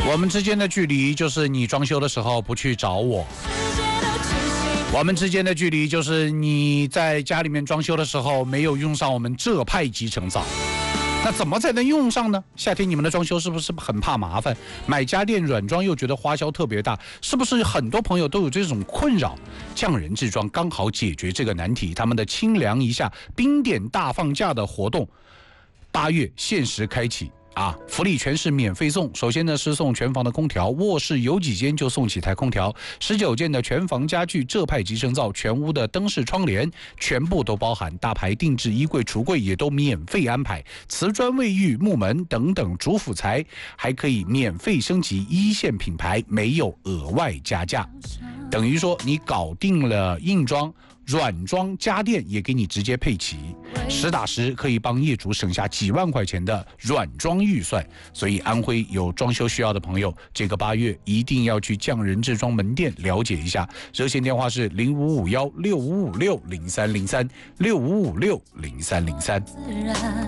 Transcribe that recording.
我们之间的距离就是你装修的时候不去找我，我们之间的距离就是你在家里面装修的时候没有用上我们浙派集成灶。那怎么才能用上呢？夏天你们的装修是不是很怕麻烦？买家电软装又觉得花销特别大，是不是很多朋友都有这种困扰？匠人制装刚好解决这个难题，他们的清凉一下冰点大放价的活动，8月限时开启。福利全是免费送。首先呢是送全房的空调，卧室有几间就送几台空调，19件的全房家具浙派集成灶，全屋的灯饰窗帘全部都包含，大牌定制衣柜橱柜也都免费安排，瓷砖卫浴木门等等主辅材还可以免费升级1线品牌，没有额外加价。等于说你搞定了硬装软装家电也给你直接配齐，实打实可以帮业主省下几万块钱的软装预算。所以安徽有装修需要的朋友，这个8月一定要去匠人制装门店了解一下。热线电话是055165560303，65560303。